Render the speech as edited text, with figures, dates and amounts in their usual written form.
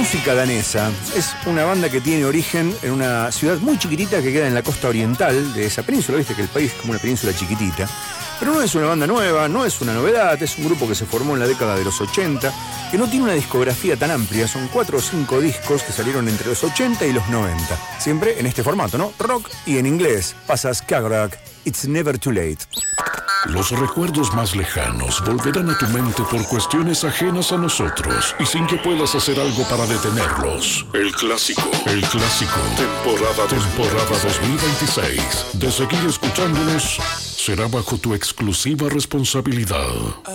música danesa es una banda que tiene origen en una ciudad muy chiquitita que queda en la costa oriental de esa península. Viste que el país es como una península chiquitita. Pero no es una banda nueva, no es una novedad, es un grupo que se formó en la década de los 80, que no tiene una discografía tan amplia, son 4 o 5 discos que salieron entre los 80 y los 90. Siempre en este formato, ¿no? Rock y en inglés. Pasa Skagerrak, It's Never Too Late. Los recuerdos más lejanos volverán a tu mente por cuestiones ajenas a nosotros y sin que puedas hacer algo para detenerlos. El clásico, temporada 2026. De seguir escuchándonos, será bajo tu exclusiva responsabilidad.